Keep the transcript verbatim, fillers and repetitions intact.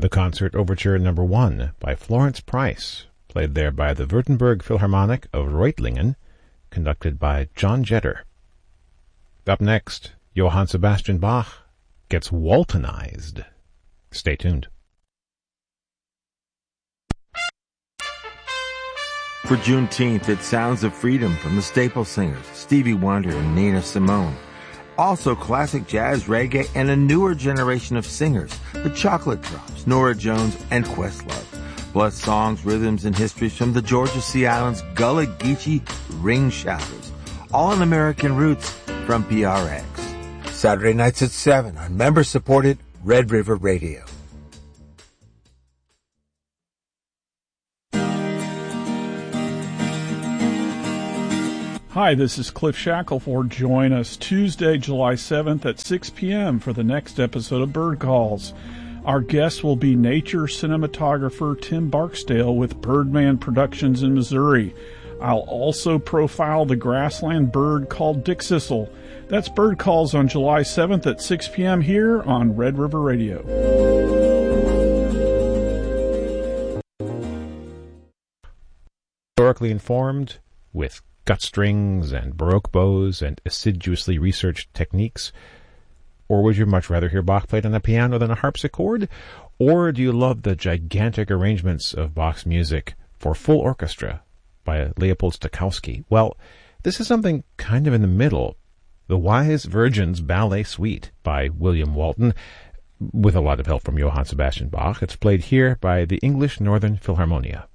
The Concert Overture Number One by Florence Price, played there by the Württemberg Philharmonic of Reutlingen, conducted by John Jetter. Up next, Johann Sebastian Bach gets Waltonized. Stay tuned. For Juneteenth, it's Sounds of Freedom from the Staple Singers, Stevie Wonder and Nina Simone. Also classic jazz, reggae, and a newer generation of singers, the Chocolate Drops, Norah Jones, and Questlove. Plus songs, rhythms, and histories from the Georgia Sea Islands Gullah Geechee Ring Shouters. All in American roots from P R X. Saturday nights at seven on member-supported Red River Radio. Hi, this is Cliff Shackelford. Join us Tuesday, July seventh at six p.m. for the next episode of Bird Calls. Our guest will be nature cinematographer Tim Barksdale with Birdman Productions in Missouri. I'll also profile the grassland bird called dickcissel. That's Bird Calls on July seventh at six p.m. here on Red River Radio. Historically informed with gut strings and baroque bows and assiduously researched techniques? Or would you much rather hear Bach played on a piano than a harpsichord? Or do you love the gigantic arrangements of Bach's music for full orchestra by Leopold Stokowski? Well, this is something kind of in the middle. The Wise Virgin's Ballet Suite by William Walton, with a lot of help from Johann Sebastian Bach. It's played here by the English Northern Philharmonia.